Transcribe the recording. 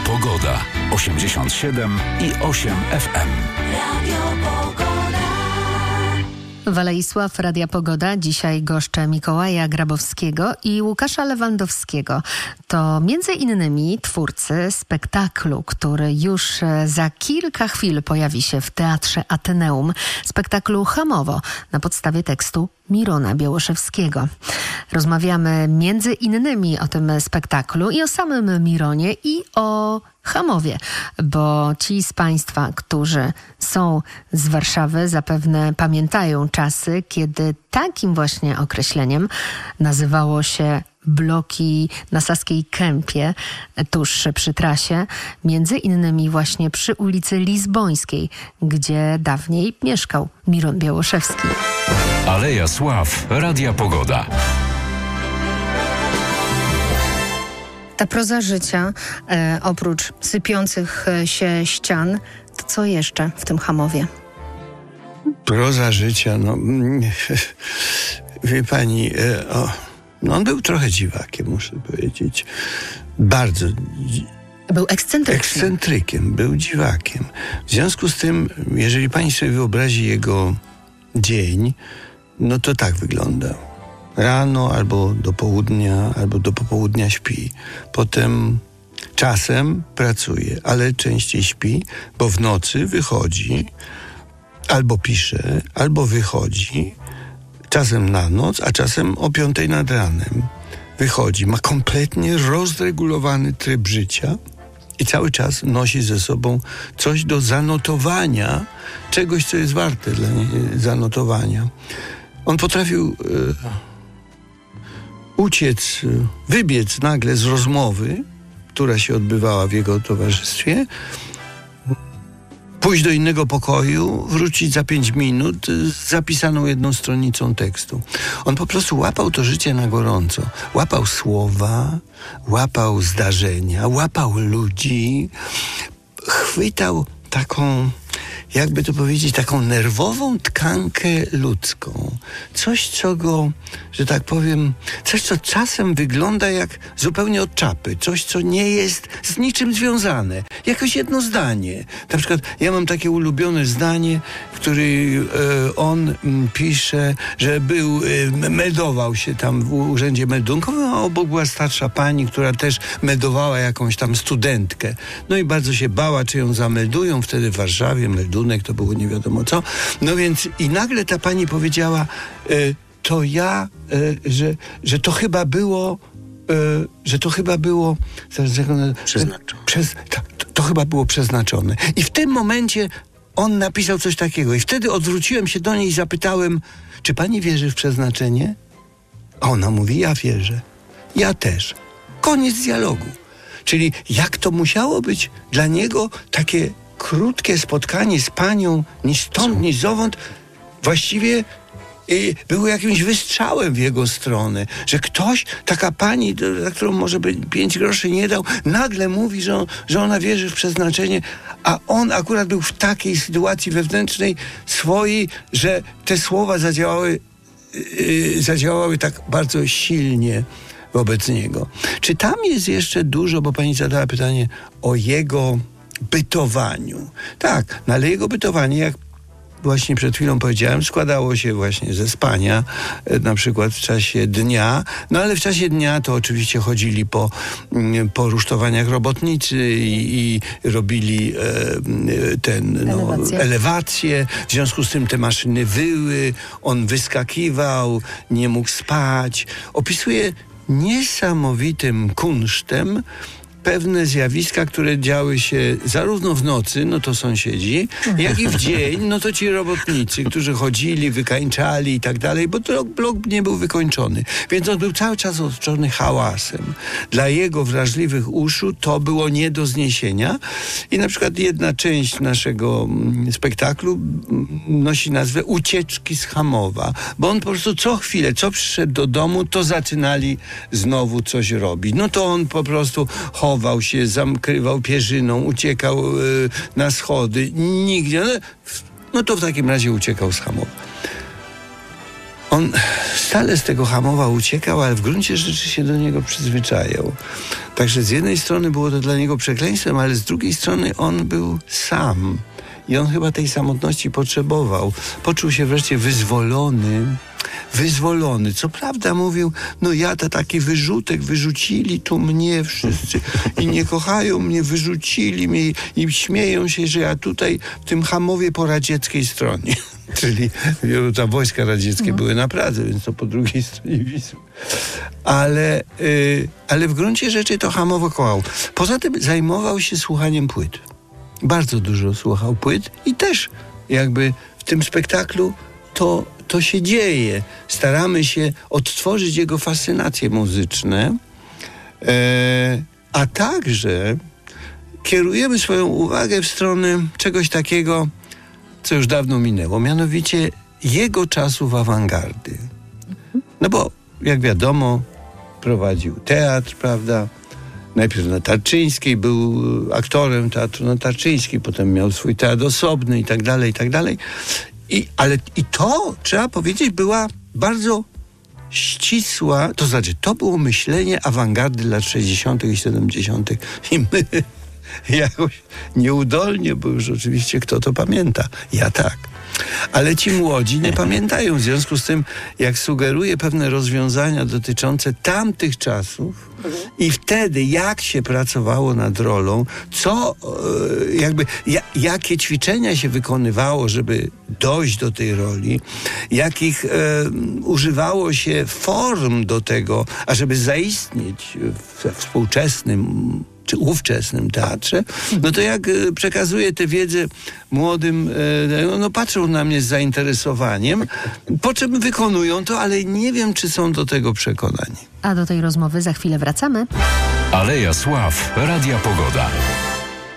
Pogoda 87 i 8 FM. Radio Pogoda. W Alei Sław Radia Pogoda dzisiaj goszczę Mikołaja Grabowskiego i Łukasza Lewandowskiego. To między innymi twórcy spektaklu, który już za kilka chwil pojawi się w Teatrze Ateneum. Spektaklu Hamowo na podstawie tekstu Mirona Białoszewskiego. Rozmawiamy między innymi o tym spektaklu i o samym Mironie i o Hamowie, bo ci z Państwa, którzy są z Warszawy, zapewne pamiętają czasy, kiedy takim właśnie określeniem nazywało się bloki na Saskiej Kępie, tuż przy trasie, między innymi właśnie przy ulicy Lizbońskiej, gdzie dawniej mieszkał Miron Białoszewski. Aleja Sław Radia Pogoda. Ta proza życia, oprócz sypiących się ścian, to co jeszcze w tym Hamowie? Proza życia, wie pani, on był trochę dziwakiem, muszę powiedzieć. Bardzo. Był ekscentryczny. Ekscentrykiem, był dziwakiem. W związku z tym, jeżeli pani sobie wyobrazi jego dzień, no to tak wyglądał. Rano albo do południa, albo do popołudnia śpi. Potem czasem pracuje, ale częściej śpi, bo w nocy wychodzi, albo pisze, albo wychodzi, czasem na noc, a czasem o 5 nad ranem. Wychodzi, ma kompletnie rozregulowany tryb życia i cały czas nosi ze sobą coś do zanotowania, czegoś, co jest warte dla zanotowania. On potrafił wybiec nagle z rozmowy, która się odbywała w jego towarzystwie, pójść do innego pokoju, wrócić za 5 minut z zapisaną 1 stronicą tekstu. On po prostu łapał to życie na gorąco. Łapał słowa, łapał zdarzenia, łapał ludzi, chwytał taką, jakby to powiedzieć, taką nerwową tkankę ludzką. Coś, co go, że tak powiem, coś, co czasem wygląda jak zupełnie od czapy. Coś, co nie jest z niczym związane. Jakoś jedno zdanie. Na przykład ja mam takie ulubione zdanie, w którym on pisze, że meldował się tam w urzędzie meldunkowym, a obok była starsza pani, która też meldowała jakąś tam studentkę. No i bardzo się bała, czy ją zameldują. Wtedy w Warszawie meldunek to było nie wiadomo co. No więc i nagle ta pani powiedziała, że to chyba było przeznaczone. To chyba było przeznaczone. I w tym momencie on napisał coś takiego. I wtedy odwróciłem się do niej i zapytałem, czy pani wierzy w przeznaczenie? A ona mówi, ja wierzę. Ja też. Koniec dialogu. Czyli jak to musiało być dla niego takie krótkie spotkanie z panią, ni stąd, ni zowąd, właściwie było jakimś wystrzałem w jego stronę, że ktoś, taka pani, za którą może by 5 groszy nie dał, nagle mówi, że ona wierzy w przeznaczenie, a on akurat był w takiej sytuacji wewnętrznej swojej, że te słowa zadziałały tak bardzo silnie wobec niego. Czy tam jest jeszcze dużo, bo pani zadała pytanie o jego bytowaniu. Tak, no ale jego bytowanie, jak właśnie przed chwilą powiedziałem, składało się właśnie ze spania, na przykład w czasie dnia, no ale w czasie dnia to oczywiście chodzili po rusztowaniach robotnicy i robili elewację. W związku z tym te maszyny wyły, on wyskakiwał, nie mógł spać. Opisuje niesamowitym kunsztem pewne zjawiska, które działy się zarówno w nocy, no to sąsiedzi, jak i w dzień, no to ci robotnicy, którzy chodzili, wykańczali i tak dalej, bo blok nie był wykończony. Więc on był cały czas otoczony hałasem. Dla jego wrażliwych uszu to było nie do zniesienia. I na przykład jedna część naszego spektaklu nosi nazwę Ucieczki z Hamowa, bo on po prostu co chwilę, co przyszedł do domu, to zaczynali znowu coś robić. No to on po prostu chował się, zamkrywał pierzyną, uciekał na schody, nigdzie. No to w takim razie uciekał z Hamowa. On stale z tego Hamowa uciekał, ale w gruncie rzeczy się do niego przyzwyczajał. Także z jednej strony było to dla niego przekleństwem, ale z drugiej strony on był sam. I on chyba tej samotności potrzebował. Poczuł się wreszcie wyzwolony. Co prawda mówił, no ja to taki wyrzutek, wyrzucili tu mnie wszyscy i nie kochają mnie, wyrzucili mnie i śmieją się, że ja tutaj w tym Hamowie po radzieckiej stronie. Czyli tam wojska radzieckie były na Pradze, więc to po drugiej stronie Wisły. Ale w gruncie rzeczy to Hamowo kochał. Poza tym zajmował się słuchaniem płyt. Bardzo dużo słuchał płyt i też jakby w tym spektaklu to się dzieje. Staramy się odtworzyć jego fascynacje muzyczne, a także kierujemy swoją uwagę w stronę czegoś takiego, co już dawno minęło, mianowicie jego czasów awangardy. No bo, jak wiadomo, prowadził teatr, prawda? Najpierw na Tarczyńskiej, był aktorem teatru na Tarczyńskiej, potem miał swój teatr osobny i tak dalej, i tak dalej. Ale to, trzeba powiedzieć, była bardzo ścisła, to znaczy to było myślenie awangardy lat 60. i 70. I my jakoś nieudolnie, bo już oczywiście kto to pamięta, ja tak. Ale ci młodzi nie pamiętają, w związku z tym, jak sugeruje pewne rozwiązania dotyczące tamtych czasów i wtedy, jak się pracowało nad rolą, jakie ćwiczenia się wykonywało, żeby dojść do tej roli, jakich używało się form do tego, ażeby zaistnieć we współczesnym czy ówczesnym teatrze, no to jak przekazuję tę wiedzę młodym, no patrzą na mnie z zainteresowaniem, po czym wykonują to, ale nie wiem, czy są do tego przekonani. A do tej rozmowy za chwilę wracamy. Aleja Sław, Radia Pogoda.